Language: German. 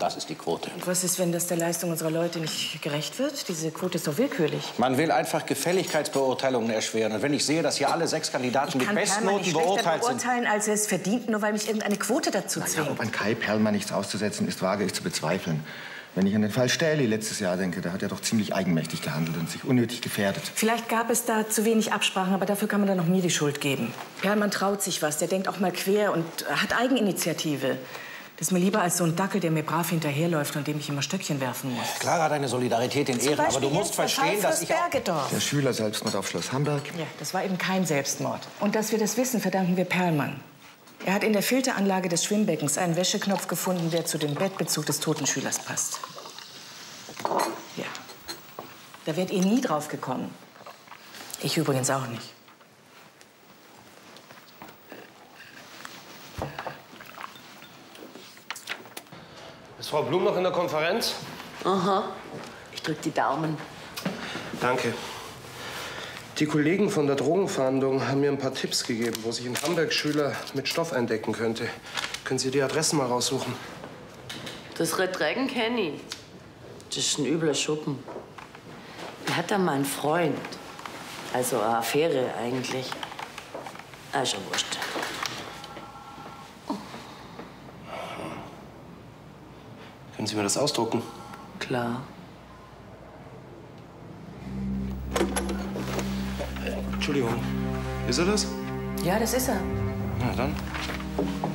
Das ist die Quote. Und was ist, wenn das der Leistung unserer Leute nicht gerecht wird? Diese Quote ist doch willkürlich. Man will einfach Gefälligkeitsbeurteilungen erschweren. Und wenn ich sehe, dass hier alle 6 Kandidaten mit Bestnoten beurteilt sind... beurteilen, als er es verdient, nur weil mich irgendeine Quote dazu zwingt. Ja, ob an Kai Perlmann nichts auszusetzen ist, wage ich zu bezweifeln. Wenn ich an den Fall Stähli letztes Jahr denke, da hat er doch ziemlich eigenmächtig gehandelt und sich unnötig gefährdet. Vielleicht gab es da zu wenig Absprachen, aber dafür kann man dann noch mir die Schuld geben. Perlmann traut sich was, der denkt auch mal quer und hat Eigeninitiative. Das ist mir lieber als so ein Dackel, der mir brav hinterherläuft und dem ich immer Stöckchen werfen muss. Clara, deine Solidarität in Ehren, aber du musst verstehen, dass ich... Der Schüler-Selbstmord auf Schloss Hamburg. Ja, das war eben kein Selbstmord. Und dass wir das wissen, verdanken wir Perlmann. Er hat in der Filteranlage des Schwimmbeckens einen Wäscheknopf gefunden, der zu dem Bettbezug des toten Schülers passt. Ja. Da wärt ihr nie drauf gekommen. Ich übrigens auch nicht. Ist Frau Blum noch in der Konferenz? Aha. Ich drück die Daumen. Danke. Die Kollegen von der Drogenfahndung haben mir ein paar Tipps gegeben, wo sich in Hamburg Schüler mit Stoff eindecken könnte. Können Sie die Adressen mal raussuchen? Das Red Dragon kenne ich. Das ist ein übler Schuppen. Er hat da mal einen Freund. Also eine Affäre eigentlich. Ah, ist ja wurscht. Können Sie mir das ausdrucken? Klar. Entschuldigung. Ist er das? Ja, das ist er. Na dann.